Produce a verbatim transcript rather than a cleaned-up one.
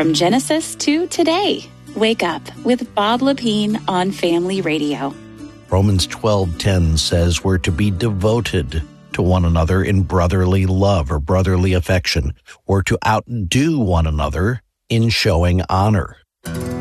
From Genesis to today, wake up with Bob Lepine on Family Radio. Romans twelve ten says we're to be devoted to one another in brotherly love or brotherly affection, or to outdo one another in showing honor.